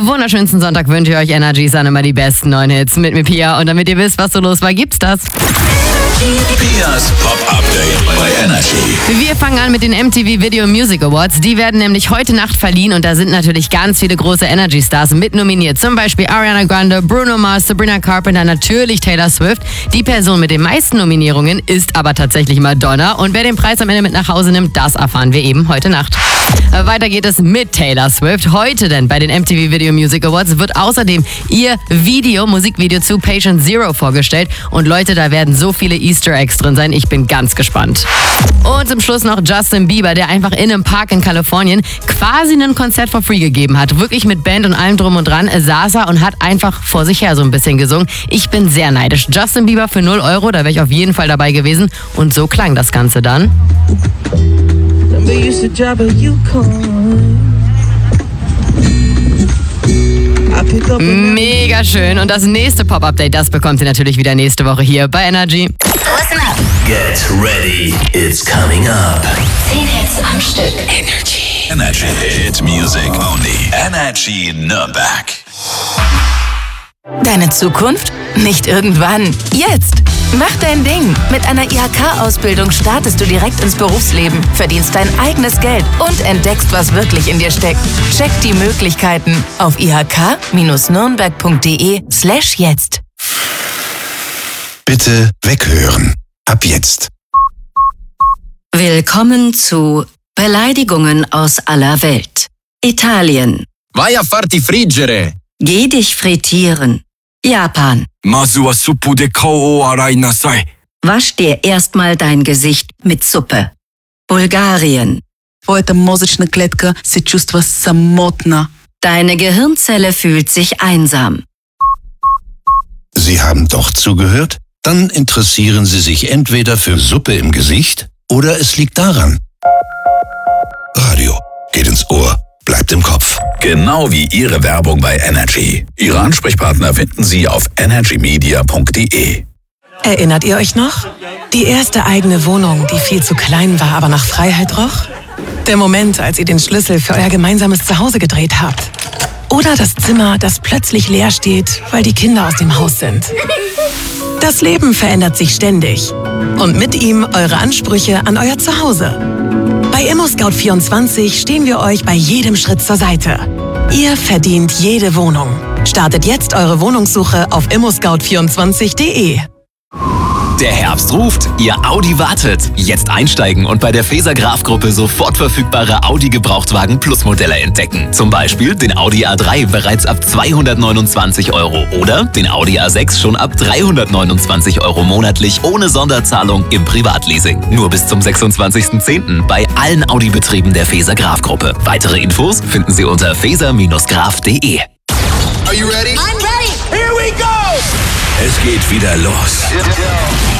wunderschönsten Sonntag wünsche ich euch. Energy sind immer die besten 9 Hits mit mir, Pia. Und damit ihr wisst, was so los war, gibt's das. Pias Pop-Update bei Energy. Wir fangen an mit den MTV Video Music Awards. Die werden nämlich heute Nacht verliehen und da sind natürlich ganz viele große Energy-Stars mit nominiert. Zum Beispiel Ariana Grande, Bruno Mars, Sabrina Carpenter, natürlich Taylor Swift. Die Person mit den meisten Nominierungen ist aber tatsächlich Madonna. Und wer den Preis am Ende mit nach Hause nimmt, das erfahren wir eben heute Nacht. Weiter geht es mit Taylor Swift. Heute denn bei den MTV Video Music Awards wird außerdem ihr Musikvideo zu Patient Zero vorgestellt. Und Leute, da werden so viele Easter Eggs drin sein. Ich bin ganz gespannt. Und zum Schluss noch Justin Bieber, der einfach in einem Park in Kalifornien quasi ein Konzert for free gegeben hat. Wirklich mit Band und allem drum und dran saß er und hat einfach vor sich her so ein bisschen gesungen. Ich bin sehr neidisch. Justin Bieber für 0 Euro, da wäre ich auf jeden Fall dabei gewesen. Und so klang das Ganze dann. Mega schön. Und das nächste Pop-Update, das bekommt ihr natürlich wieder nächste Woche hier bei Energy. Listen up. Get ready, it's coming up. 10 Hits am Stück. Energy Hit Music Only. Energy Nürnberg. Deine Zukunft? Nicht irgendwann. Jetzt! Mach dein Ding. Mit einer IHK-Ausbildung startest du direkt ins Berufsleben, verdienst dein eigenes Geld und entdeckst, was wirklich in dir steckt. Check die Möglichkeiten auf ihk-nürnberg.de/jetzt. Bitte weghören. Ab jetzt. Willkommen zu Beleidigungen aus aller Welt. Italien. Vai a farti friggere. Geh dich frittieren. Japan. Masu wa suppu de kao o arai nasai. Wasch dir erstmal dein Gesicht mit Suppe. Bulgarien. Твоята мозъчна клетка се чувства самотна. Deine Gehirnzelle fühlt sich einsam. Sie haben doch zugehört? Dann interessieren Sie sich entweder für Suppe im Gesicht oder es liegt daran. Radio geht ins Ohr, bleibt im Kopf. Genau wie Ihre Werbung bei Energy. Ihre Ansprechpartner finden Sie auf energymedia.de. Erinnert ihr euch noch? Die erste eigene Wohnung, die viel zu klein war, aber nach Freiheit roch? Der Moment, als ihr den Schlüssel für euer gemeinsames Zuhause gedreht habt. Oder das Zimmer, das plötzlich leer steht, weil die Kinder aus dem Haus sind. Das Leben verändert sich ständig. Und mit ihm eure Ansprüche an euer Zuhause. Bei ImmoScout24 stehen wir euch bei jedem Schritt zur Seite. Ihr verdient jede Wohnung. Startet jetzt eure Wohnungssuche auf immoscout24.de. Der Herbst ruft, Ihr Audi wartet. Jetzt einsteigen und bei der Faeser Graf-Gruppe sofort verfügbare Audi-Gebrauchtwagen Plus Modelle entdecken. Zum Beispiel den Audi A3 bereits ab 229 € oder den Audi A6 schon ab 329 € monatlich ohne Sonderzahlung im Privatleasing. Nur bis zum 26.10. bei allen Audi-Betrieben der Faeser Graf-Gruppe. Weitere Infos finden Sie unter faeser-graf.de. Are you ready? I'm ready. Here we go! Es geht wieder los.